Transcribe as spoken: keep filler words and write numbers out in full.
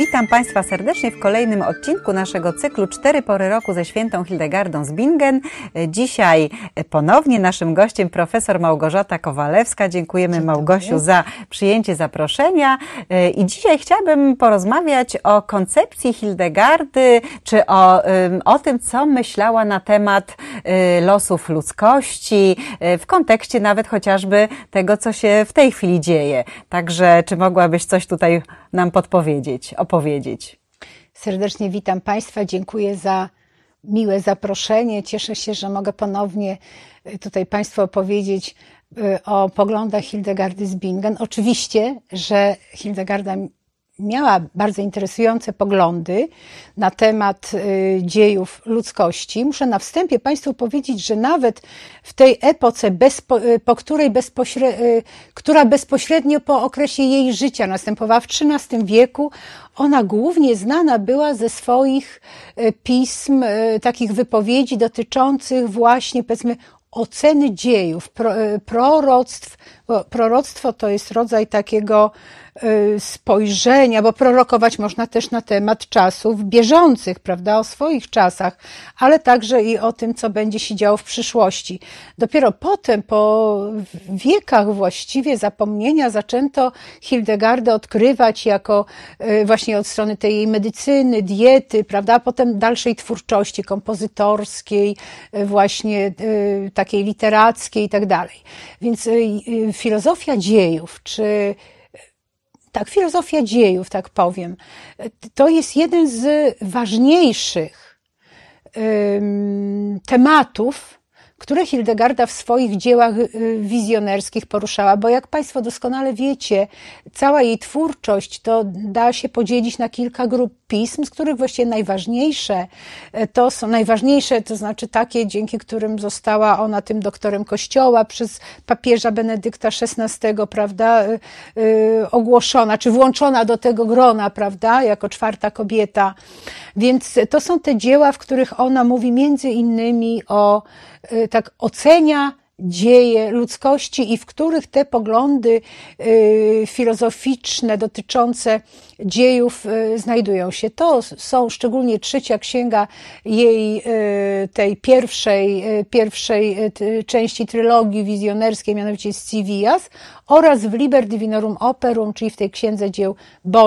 Witam Państwa serdecznie w kolejnym odcinku naszego cyklu Cztery pory roku ze świętą Hildegardą z Bingen. Dzisiaj ponownie naszym gościem profesor Małgorzata Kowalewska. Dziękujemy Dzień Małgosiu dobry. za przyjęcie zaproszenia. I dzisiaj chciałabym porozmawiać o koncepcji Hildegardy, czy o, o tym, co myślała na temat losów ludzkości, w kontekście nawet chociażby tego, co się w tej chwili dzieje. Także czy mogłabyś coś tutaj nam podpowiedzieć, opowiedzieć? Serdecznie witam Państwa, dziękuję za miłe zaproszenie. Cieszę się, że mogę ponownie tutaj Państwu opowiedzieć o poglądach Hildegardy z Bingen. Oczywiście, że Hildegarda miała bardzo interesujące poglądy na temat dziejów ludzkości. Muszę na wstępie Państwu powiedzieć, że nawet w tej epoce, bezpo, po której bezpośre, która bezpośrednio po okresie jej życia następowała w trzynastym wieku, ona głównie znana była ze swoich pism, takich wypowiedzi dotyczących właśnie, powiedzmy, oceny dziejów, pro, proroctw. Bo proroctwo to jest rodzaj takiego spojrzenia, bo prorokować można też na temat czasów bieżących, prawda, o swoich czasach, ale także i o tym, co będzie się działo w przyszłości. Dopiero potem, po wiekach właściwie zapomnienia, zaczęto Hildegardę odkrywać jako właśnie od strony tej jej medycyny, diety, prawda, a potem dalszej twórczości kompozytorskiej, właśnie takiej literackiej i tak dalej. Więc filozofia dziejów, czy tak, filozofia dziejów, tak powiem, to jest jeden z ważniejszych um, tematów, które Hildegarda w swoich dziełach wizjonerskich poruszała, bo jak Państwo doskonale wiecie, cała jej twórczość to da się podzielić na kilka grup pism, z których właściwie najważniejsze to są najważniejsze, to znaczy takie, dzięki którym została ona tym doktorem Kościoła przez papieża Benedykta szesnastego, prawda, yy, ogłoszona, czy włączona do tego grona, prawda, jako czwarta kobieta. Więc to są te dzieła, w których ona mówi między innymi o, yy, tak ocenia dzieje ludzkości i w których te poglądy y, filozoficzne dotyczące dziejów y, znajdują się. To są szczególnie trzecia księga jej y, tej pierwszej, y, pierwszej y, części trylogii wizjonerskiej, mianowicie Scivias, oraz w Liber Divinorum Operum, czyli w tej księdze dzieł Bożych.